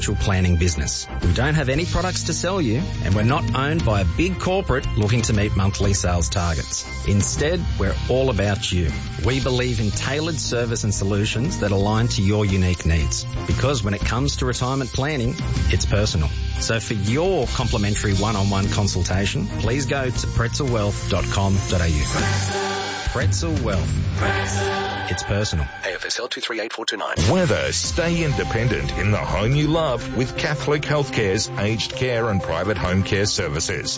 planning business. We don't have any products to sell you, and we're not owned by a big corporate looking to meet monthly sales targets. Instead, we're all about you. We believe in tailored service and solutions that align to your unique needs. Because when it comes to retirement planning, it's personal. So for your complimentary one-on-one consultation, please go to pretzelwealth.com.au. Pretzel Wealth. It's personal. AFSL 238429. Weather. Stay independent in the home you love with Catholic Healthcare's aged care and private home care services.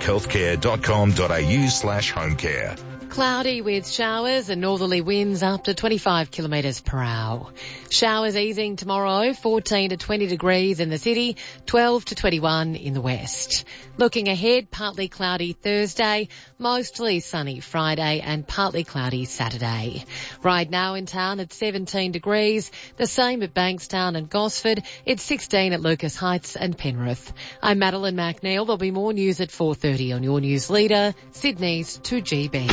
catholichealthcare.com.au/home care. Cloudy with showers and northerly winds up to 25 kilometres per hour. Showers easing tomorrow, 14 to 20 degrees in the city, 12 to 21 in the west. Looking ahead, partly cloudy Thursday, mostly sunny Friday and partly cloudy Saturday. Right now in town it's 17 degrees, the same at Bankstown and Gosford. It's 16 at Lucas Heights and Penrith. I'm Madeline McNeil. There'll be more news at 4:30 on your news leader, Sydney's 2GB.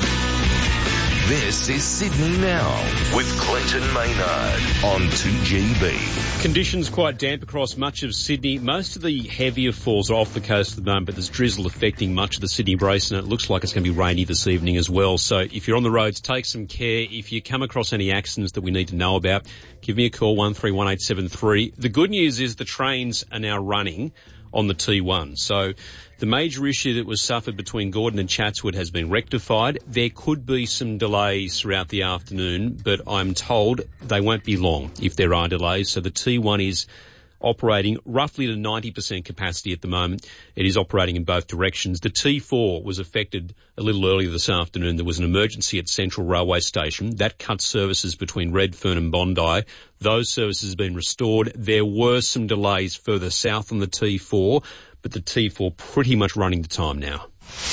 This is Sydney Now with Clinton Maynard on 2GB. Conditions quite damp across much of Sydney. Most of the heavier falls are off the coast at the moment, but there's drizzle affecting much of the Sydney Basin, and it looks like it's going to be rainy this evening as well. So if you're on the roads, take some care. If you come across any accidents that we need to know about, give me a call, 131873. The good news is the trains are now running on the T1. So the major issue that was suffered between Gordon and Chatswood has been rectified. There could be some delays throughout the afternoon, but I'm told they won't be long if there are delays. So the T1 is operating roughly to 90% capacity at the moment. It is operating in both directions. The T4 was affected a little earlier this afternoon. There was an emergency at Central Railway Station. That cut services between Redfern and Bondi. Those services have been restored. There were some delays further south on the T4, but the T4 pretty much running to time now.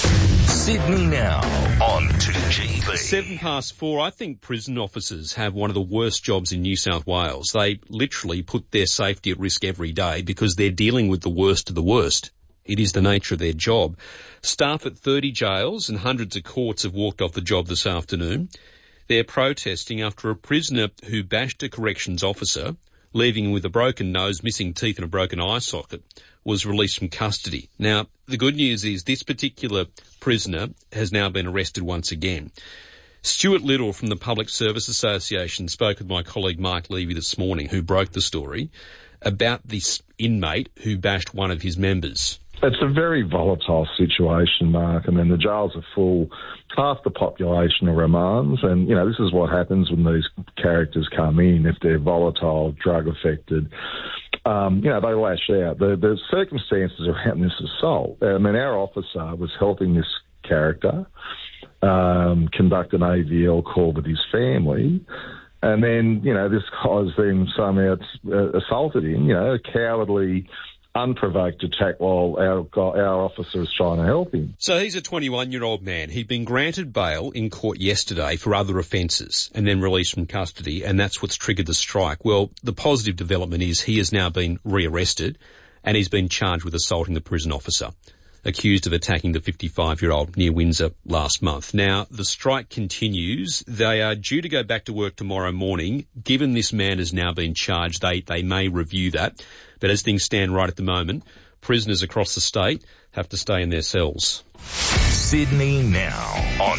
Sydney Now on 2GB. 4:07. I think prison officers have one of the worst jobs in New South Wales. They literally put their safety at risk every day because they're dealing with the worst of the worst. It is the nature of their job. Staff at 30 jails and hundreds of courts have walked off the job this afternoon. They're protesting after a prisoner who bashed a corrections officer, leaving him with a broken nose, missing teeth and a broken eye socket, was released from custody. Now, the good news is this particular prisoner has now been arrested once again. Stuart Little from the Public Service Association spoke with my colleague Mark Levy this morning, who broke the story, about this inmate who bashed one of his members. It's a very volatile situation, Mark. I mean, the jails are full. Half the population are remands, and, you know, this is what happens when these characters come in. If they're volatile, drug-affected, you know, they lash out. The circumstances around this assault, I mean, our officer was helping this character conduct an AVL call with his family, and then, you know, this guy's then somehow assaulted him, you know, a cowardly, unprovoked attack while our officer is trying to help him. So he's a 21-year-old man. He'd been granted bail in court yesterday for other offences and then released from custody, and that's what's triggered the strike. Well, the positive development is he has now been rearrested and he's been charged with assaulting the prison officer, accused of attacking the 55-year-old near Windsor last month. Now, the strike continues. They are due to go back to work tomorrow morning. Given this man has now been charged, they may review that. But as things stand right at the moment, prisoners across the state have to stay in their cells. Sydney Now on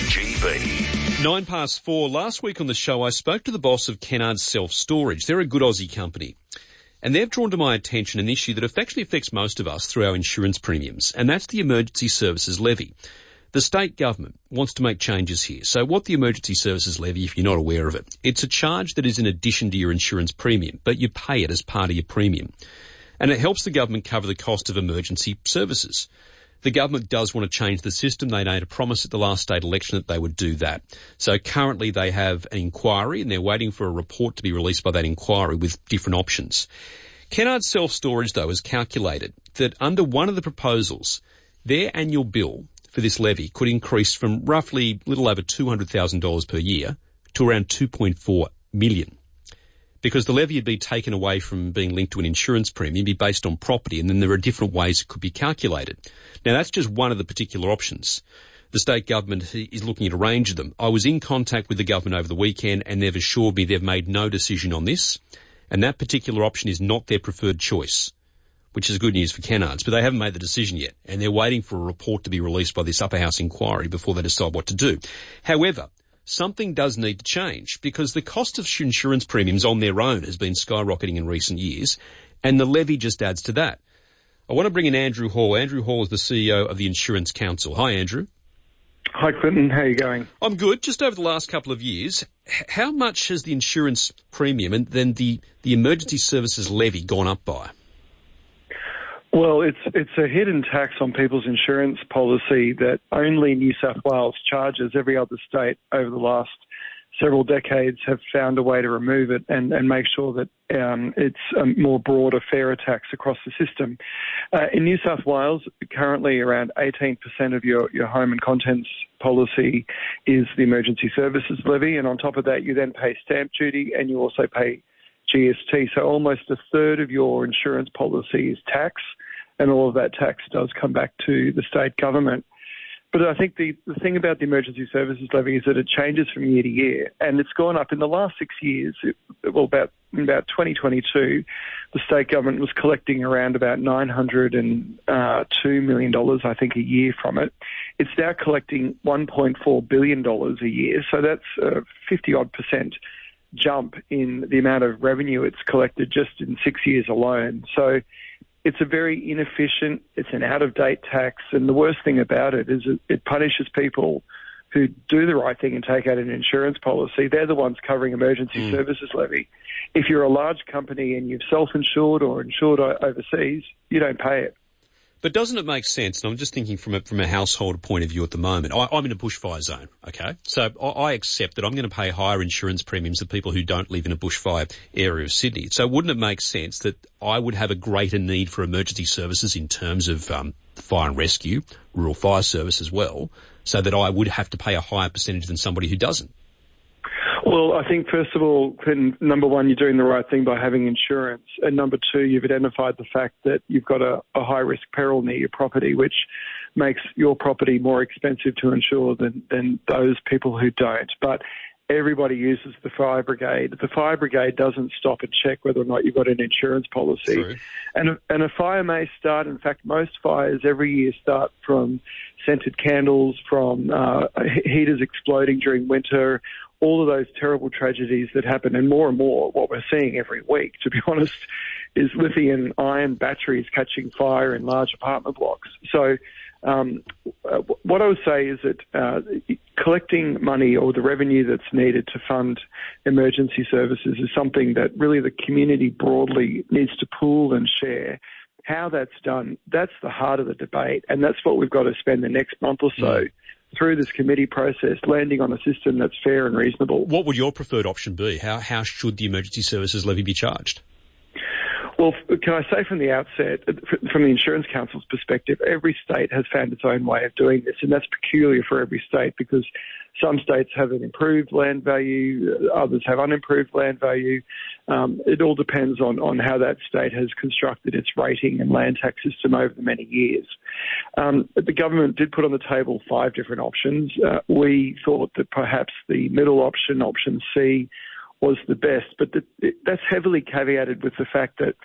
2GB. 4:09. Last week on the show, I spoke to the boss of Kennards Self-Storage. They're a good Aussie company. And they've drawn to my attention an issue that actually affects most of us through our insurance premiums, and that's the Emergency Services Levy. The state government wants to make changes here. So what the Emergency Services Levy, if you're not aware of it, it's a charge that is in addition to your insurance premium, but you pay it as part of your premium. And it helps the government cover the cost of emergency services. The government does want to change the system. They made a promise at the last state election that they would do that. So currently they have an inquiry and they're waiting for a report to be released by that inquiry with different options. Kennards Self-Storage, though, has calculated that under one of the proposals, their annual bill for this levy could increase from roughly a little over $200,000 per year to around $2.4 million. Because the levy would be taken away from being linked to an insurance premium, be based on property, and then there are different ways it could be calculated. Now, that's just one of the particular options. The state government is looking at a range of them. I was in contact with the government over the weekend, and they've assured me they've made no decision on this. and that particular option is not their preferred choice, which is good news for Kennards, but they haven't made the decision yet, and they're waiting for a report to be released by this upper house inquiry before they decide what to do. However, something does need to change, because the cost of insurance premiums on their own has been skyrocketing in recent years, and the levy just adds to that. I want to bring in Andrew Hall. Andrew Hall is the CEO of the Insurance Council. Hi, Andrew. Hi, Clinton. How are you going? I'm good. Just over the last couple of years, how much has the insurance premium and then the emergency services levy gone up by? Well, it's a hidden tax on people's insurance policy that only New South Wales charges. Every other state over the last several decades have found a way to remove it and make sure that it's a more broader, fairer tax across the system. In New South Wales, currently around 18% of your home and contents policy is the emergency services levy, and on top of that you then pay stamp duty and you also pay GST. So almost a third of your insurance policy is tax, and all of that tax does come back to the state government. But I think the thing about the emergency services levy is that it changes from year to year, and it's gone up in the last 6 years. About 2022, the state government was collecting around about $902 million, I think, a year from it. It's now collecting $1.4 billion a year, so that's a 50-odd% jump in the amount of revenue it's collected just in 6 years alone. So it's a very inefficient, it's an out-of-date tax, and the worst thing about it is it punishes people who do the right thing and take out an insurance policy. They're the ones covering emergency services levy. If you're a large company and you've self-insured or insured overseas, you don't pay it. But doesn't it make sense, and I'm just thinking from a household point of view at the moment, I'm in a bushfire zone, okay? So I accept that I'm going to pay higher insurance premiums than people who don't live in a bushfire area of Sydney. So wouldn't it make sense that I would have a greater need for emergency services in terms of fire and rescue, rural fire service as well, so that I would have to pay a higher percentage than somebody who doesn't? Well, I think, first of all, Clinton, number one, you're doing the right thing by having insurance. And number two, you've identified the fact that you've got a high-risk peril near your property, which makes your property more expensive to insure than those people who don't. But everybody uses the fire brigade. The fire brigade doesn't stop and check whether or not you've got an insurance policy. True. And a fire may start, in fact, most fires every year start from scented candles, from heaters exploding during winter, all of those terrible tragedies that happen, and more what we're seeing every week, to be honest, is lithium-ion batteries catching fire in large apartment blocks. So what I would say is that collecting money or the revenue that's needed to fund emergency services is something that really the community broadly needs to pool and share. How that's done, that's the heart of the debate, and that's what we've got to spend the next month or so through this committee process, landing on a system that's fair and reasonable. What would your preferred option be? How should the emergency services levy be charged? Well, can I say from the outset, from the Insurance Council's perspective, every state has found its own way of doing this, and that's peculiar for every state because some states have an improved land value, others have unimproved land value. It all depends on how that state has constructed its rating and land tax system over the many years. The government did put on the table 5 different options. We thought that perhaps the middle option, option C, was the best, but that's heavily caveated with the fact that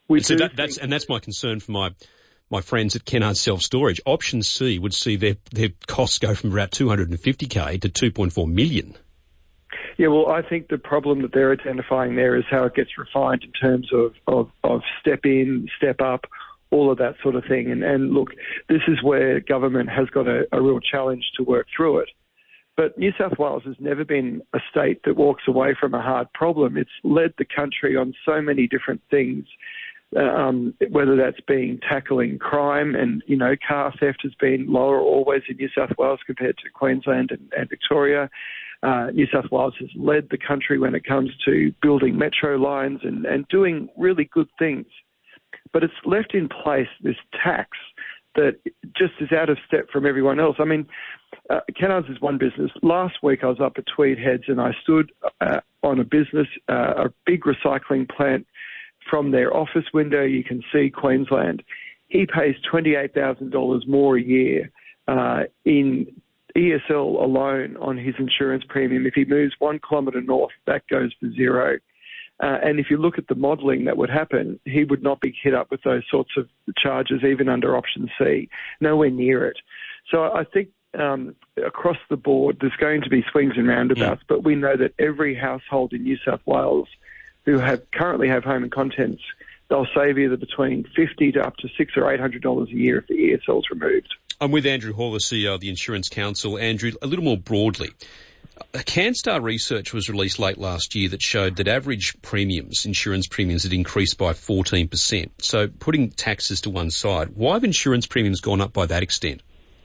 that's my concern for my friends at Kennards Self-Storage. Option C would see their costs go from about $250K to $2.4 million. Yeah, well, I think the problem that they're identifying there is how it gets refined in terms of step in, step up, all of that sort of thing. And look, this is where government has got a real challenge to work through it. But New South Wales has never been a state that walks away from a hard problem. It's led the country on so many different things, whether that's been tackling crime and, car theft has been lower always in New South Wales compared to Queensland and Victoria. New South Wales has led the country when it comes to building metro lines and doing really good things. But it's left in place this tax that just is out of step from everyone else. I mean, Kennards is one business. Last week I was up at Tweed Heads and I stood on a business, a big recycling plant. From their office window, you can see Queensland. He pays $28,000 more a year in ESL alone on his insurance premium. If he moves 1 kilometre north, that goes to zero. And if you look at the modelling that would happen, he would not be hit up with those sorts of charges even under option C, nowhere near it. So I think across the board there's going to be swings and roundabouts, but we know that every household in New South Wales who currently have home and contents, they'll save either between $50 to up to $600 or $800 a year if the ESL's removed. I'm with Andrew Hall, the CEO of the Insurance Council. Andrew, a little more broadly, CanStar research was released late last year that showed that average premiums, insurance premiums, had increased by 14%. So putting taxes to one side, why have insurance premiums gone up by that extent?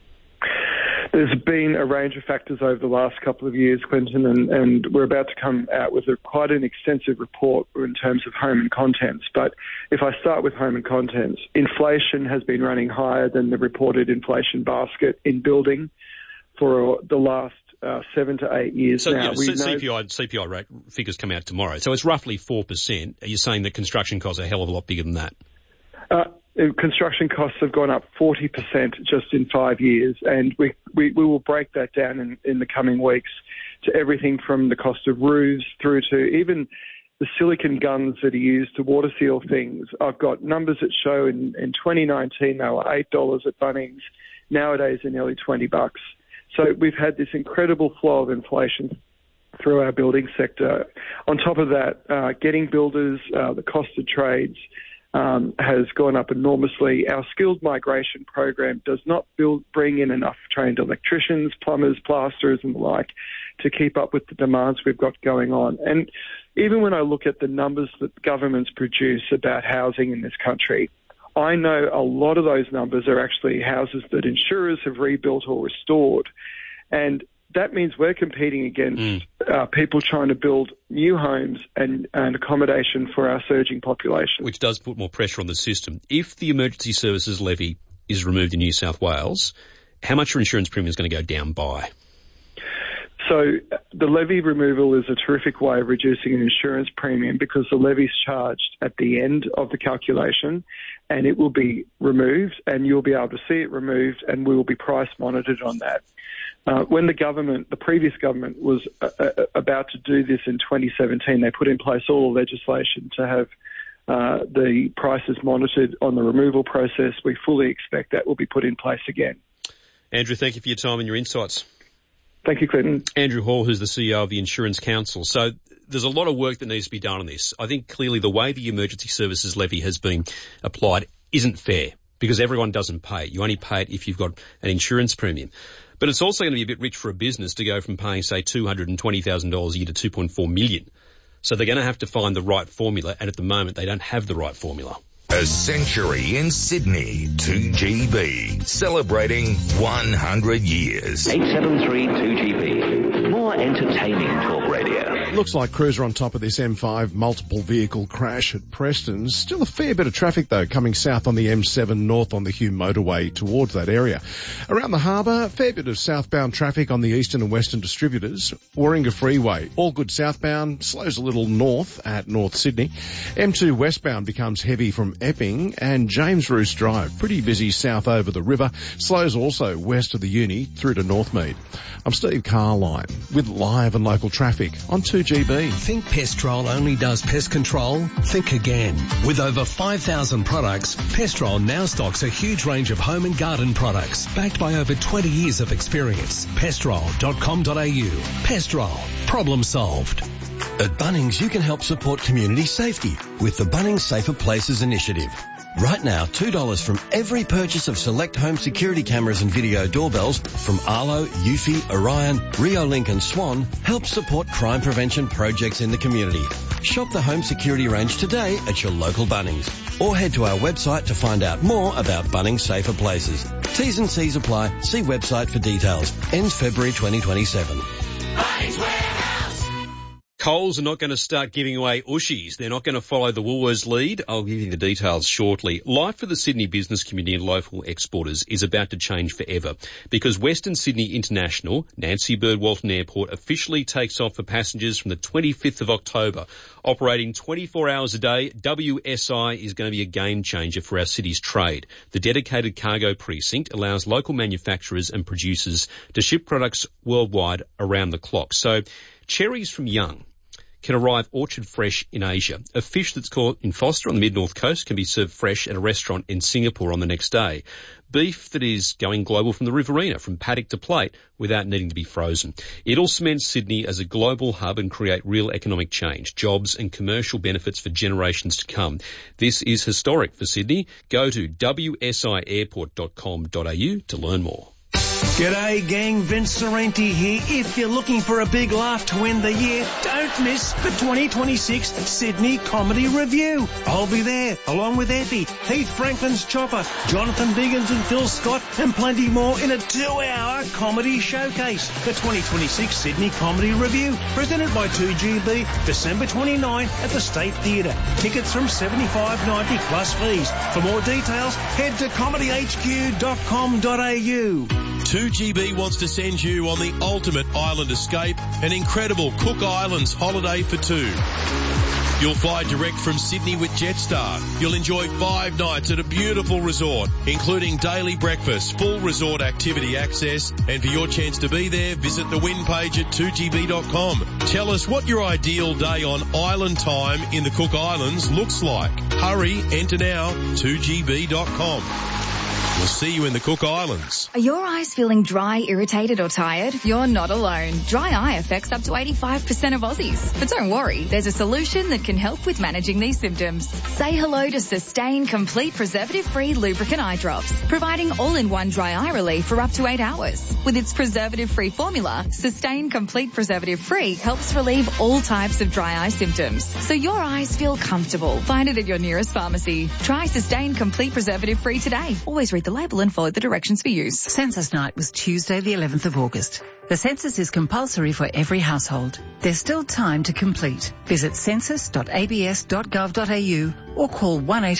There's been a range of factors over the last couple of years, Quentin, and we're about to come out with quite an extensive report in terms of home and contents. But if I start with home and contents, inflation has been running higher than the reported inflation basket in building for the last 7 to 8 years so, now. Yeah, CPI rate figures come out tomorrow. So it's roughly 4%. Are you saying that construction costs are a hell of a lot bigger than that? Construction costs have gone up 40% just in 5 years, and we will break that down in the coming weeks to everything from the cost of roofs through to even the silicon guns that are used to water seal things. I've got numbers that show in 2019 they were $8 at Bunnings. Nowadays they're nearly $20. So we've had this incredible flow of inflation through our building sector. On top of that, getting builders, the cost of trades, has gone up enormously. Our skilled migration program does not bring in enough trained electricians, plumbers, plasterers and the like to keep up with the demands we've got going on. And even when I look at the numbers that governments produce about housing in this country, I know a lot of those numbers are actually houses that insurers have rebuilt or restored. And that means we're competing against people trying to build new homes and accommodation for our surging population. Which does put more pressure on the system. If the emergency services levy is removed in New South Wales, how much are insurance premiums going to go down by? So the levy removal is a terrific way of reducing an insurance premium because the levy is charged at the end of the calculation and it will be removed and you'll be able to see it removed and we will be price monitored on that. When the previous government was about to do this in 2017, they put in place all the legislation to have the prices monitored on the removal process. We fully expect that will be put in place again. Andrew, thank you for your time and your insights. Thank you, Clinton. Andrew Hall, who's the CEO of the Insurance Council. So there's a lot of work that needs to be done on this. I think clearly the way the emergency services levy has been applied isn't fair because everyone doesn't pay it. You only pay it if you've got an insurance premium. But it's also going to be a bit rich for a business to go from paying, say, $220,000 a year to $2.4 million. So they're going to have to find the right formula, and at the moment they don't have the right formula. A century in Sydney, 2GB, celebrating 100 years. 873 2GB, more entertaining talk radio. Looks like crews are on top of this M5 multiple vehicle crash at Preston. Still a fair bit of traffic though coming south on the M7 north on the Hume motorway towards that area. Around the harbour, a fair bit of southbound traffic on the eastern and western distributors. Warringah Freeway, all good southbound, slows a little north at North Sydney. M2 westbound becomes heavy from Epping and James Roos Drive, pretty busy south over the river, slows also west of the uni through to Northmead. I'm Steve Carline with live and local traffic on 2GB. Think Pestrol only does pest control? Think again. With over 5,000 products, Pestrol now stocks a huge range of home and garden products, backed by over 20 years of experience. Pestrol.com.au. Pestrol. Problem solved. At Bunnings, you can help support community safety with the Bunnings Safer Places initiative. Right now, $2 from every purchase of select home security cameras and video doorbells from Arlo, Eufy, Orion, Riolink and Swan helps support crime prevention projects in the community. Shop the home security range today at your local Bunnings or head to our website to find out more about Bunnings Safer Places. T's and C's apply. See website for details. Ends February 2027. Bunnings Warehouse. Coles are not going to start giving away Ushies. They're not going to follow the Woolworths lead. I'll give you the details shortly. Life for the Sydney business community and local exporters is about to change forever because Western Sydney International, Nancy Bird Walton Airport, officially takes off for passengers from the 25th of October. Operating 24 hours a day, WSI is going to be a game changer for our city's trade. The dedicated cargo precinct allows local manufacturers and producers to ship products worldwide around the clock. So cherries from Young can arrive orchard fresh in Asia. A fish that's caught in Foster on the mid-north coast can be served fresh at a restaurant in Singapore on the next day. Beef that is going global from the Riverina, from paddock to plate, without needing to be frozen. It'll cement Sydney as a global hub and create real economic change, jobs and commercial benefits for generations to come. This is historic for Sydney. Go to wsiairport.com.au to learn more. G'day gang, Vince Sorrenti here. If you're looking for a big laugh to end the year, don't miss the 2026 Sydney Comedy Review. I'll be there, along with Effie, Heath Franklin's Chopper, Jonathan Biggins and Phil Scott, and plenty more in a 2-hour comedy showcase. The 2026 Sydney Comedy Review, presented by 2GB, December 29 at the State Theatre. Tickets from $75.90 plus fees. For more details, head to comedyhq.com.au. 2GB wants to send you on the ultimate island escape, an incredible Cook Islands holiday for two. You'll fly direct from Sydney with Jetstar. You'll enjoy 5 nights at a beautiful resort, including daily breakfast, full resort activity access, and for your chance to be there, visit the win page at 2gb.com. Tell us what your ideal day on island time in the Cook Islands looks like. Hurry, enter now, 2gb.com. We'll see you in the Cook Islands. Are your eyes feeling dry, irritated or tired? You're not alone. Dry eye affects up to 85% of Aussies. But don't worry, there's a solution that can help with managing these symptoms. Say hello to Sustain Complete Preservative-Free Lubricant Eye Drops, providing all-in-one dry eye relief for up to 8 hours. With its preservative-free formula, Sustain Complete Preservative-Free helps relieve all types of dry eye symptoms, so your eyes feel comfortable. Find it at your nearest pharmacy. Try Sustain Complete Preservative-Free today. Always read the label and follow the directions for use. Census night was Tuesday the 11th of August. The census is compulsory for every household. There's still time to complete. Visit census.abs.gov.au or call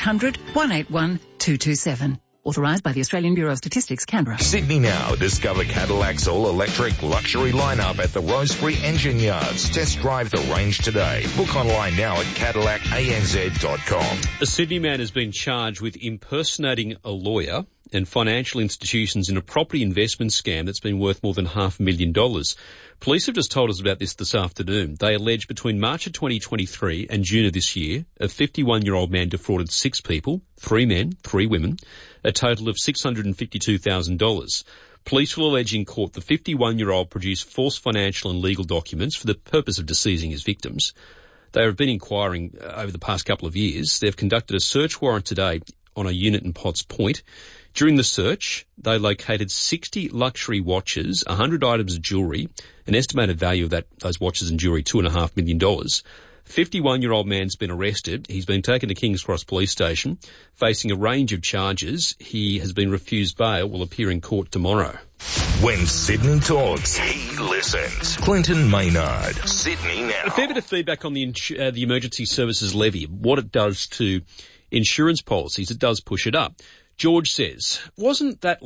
1-800-181-227. Authorised by the Australian Bureau of Statistics, Canberra. Sydney Now. Discover Cadillac's all-electric luxury lineup at the Rosebery Engine Yards. Test drive the range today. Book online now at CadillacANZ.com. A Sydney man has been charged with impersonating a lawyer and financial institutions in a property investment scam that's been worth more than $500,000. Police have just told us about this afternoon. They allege between March of 2023 and June of this year, a 51-year-old man defrauded 6 people, 3 men, 3 women, a total of $652,000. Police will allege in court the 51-year-old produced false financial and legal documents for the purpose of deceasing his victims. They have been inquiring over the past couple of years. They've conducted a search warrant today on a unit in Potts Point. During the search, they located 60 luxury watches, 100 items of jewellery, an estimated value of those watches and jewellery, $2.5 million. 51-year-old man's been arrested. He's been taken to Kings Cross Police Station, facing a range of charges. He has been refused bail, will appear in court tomorrow. When Sydney talks, he listens. Clinton Maynard, Sydney Now. A fair bit of feedback on the emergency services levy, what it does to insurance policies. It does push it up. George says, wasn't the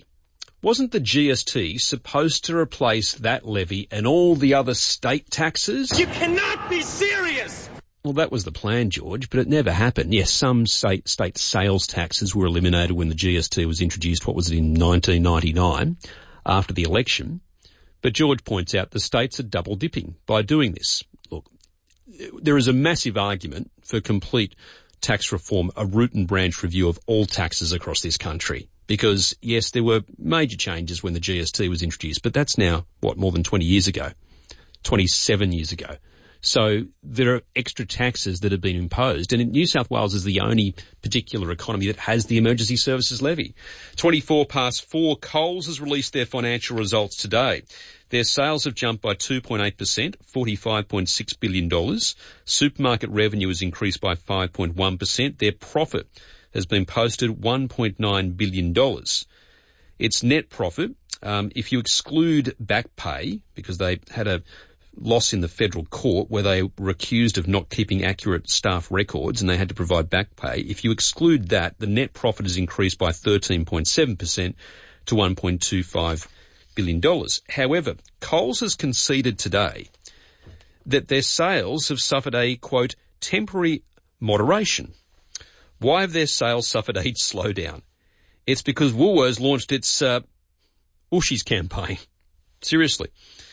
GST supposed to replace that levy and all the other state taxes? You cannot be serious! Well, that was the plan, George, but it never happened. Yes, some state sales taxes were eliminated when the GST was introduced, in 1999, after the election. But George points out the states are double dipping by doing this. Look, there is a massive argument for complete tax reform, a root and branch review of all taxes across this country. Because, yes, there were major changes when the GST was introduced, but that's now, more than 20 years ago, 27 years ago. So there are extra taxes that have been imposed, and New South Wales is the only particular economy that has the emergency services levy. 4:24, Coles has released their financial results today. Their sales have jumped by 2.8%, $45.6 billion. Supermarket revenue has increased by 5.1%. Their profit has been posted $1.9 billion. Its net profit, if you exclude back pay, because they had a loss in the federal court where they were accused of not keeping accurate staff records and they had to provide back pay. If you exclude that, the net profit has increased by 13.7% to $1.25 billion. However, Coles has conceded today that their sales have suffered a, quote, temporary moderation. Why have their sales suffered a slowdown? It's because Woolworths launched its Ushies campaign. Seriously.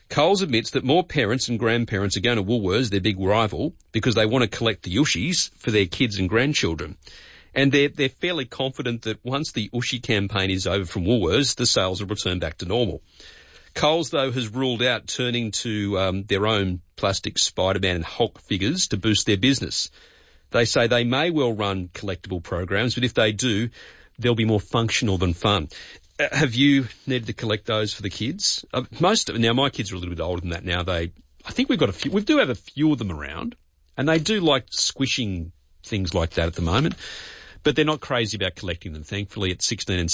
Coles admits that more parents and grandparents are going to Woolworths, their big rival, because they want to collect the Ushies for their kids and grandchildren. And they're fairly confident that once the Ushi campaign is over from Woolworths, the sales will return back to normal. Coles, though, has ruled out turning to their own plastic Spider-Man and Hulk figures to boost their business. They say they may well run collectible programs, but if they do, they'll be more functional than fun. Have you needed to collect those for the kids? Now my kids are a little bit older than that now. I think we do have a few of them around, and they do like squishing things like that at the moment, but they're not crazy about collecting them. Thankfully at 16 and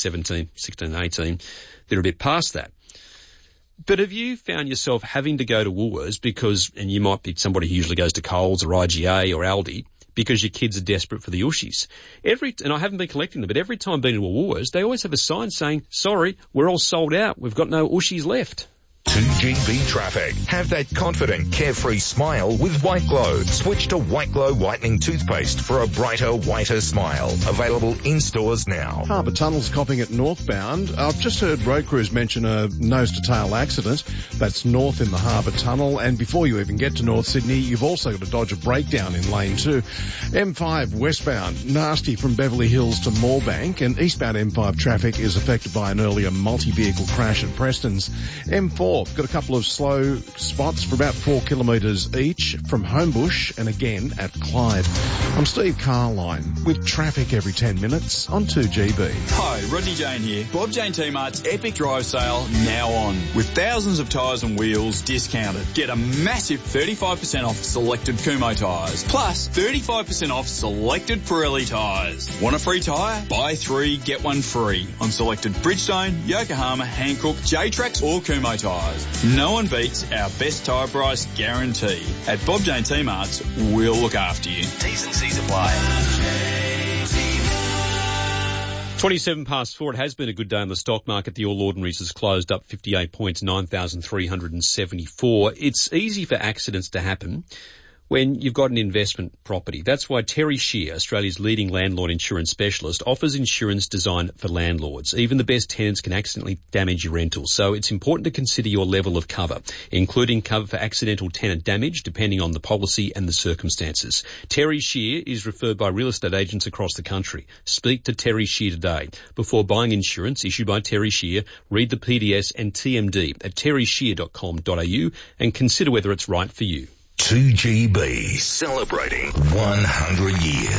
18, they're a bit past that. But have you found yourself having to go to Woolworths and you might be somebody who usually goes to Coles or IGA or Aldi, because your kids are desperate for the Ushies? And I haven't been collecting them, but every time I've been to a Woolworths, they always have a sign saying, sorry, we're all sold out. We've got no Ushies left. 2GB traffic. Have that confident, carefree smile with White Glow. Switch to White Glow Whitening Toothpaste for a brighter, whiter smile. Available in stores now. Harbour Tunnel's copping it northbound. I've just heard road crews mention a nose-to-tail accident. That's north in the Harbour Tunnel. And before you even get to North Sydney, you've also got to dodge a breakdown in lane 2. M5 westbound, nasty from Beverly Hills to Moorebank. And eastbound M5 traffic is affected by an earlier multi-vehicle crash at Preston's. M4 got a couple of slow spots for about 4 kilometres each from Homebush and again at Clyde. I'm Steve Carline with traffic every 10 minutes on 2GB. Hi, Rodney Jane here. Bob Jane T-Mart's Epic Drive Sale now on. With thousands of tyres and wheels discounted. Get a massive 35% off selected Kumho tyres. Plus 35% off selected Pirelli tyres. Want a free tyre? Buy 3, get 1 free on selected Bridgestone, Yokohama, Hankook, J-Trax or Kumho tyres. No one beats our best tyre price guarantee. At Bob Jane T-Mart's, we'll look after you. T's and C's apply. 27 past 4. It has been a good day in the stock market. The All Ordinaries has closed up 58 points, 9,374. It's easy for accidents to happen when you've got an investment property. That's why Terry Shear, Australia's leading landlord insurance specialist, offers insurance designed for landlords. Even the best tenants can accidentally damage your rentals, so it's important to consider your level of cover, including cover for accidental tenant damage, depending on the policy and the circumstances. Terry Shear is referred by real estate agents across the country. Speak to Terry Shear today. Before buying insurance issued by Terry Shear, read the PDS and TMD at terryshear.com.au and consider whether it's right for you. 2GB, celebrating 100 years.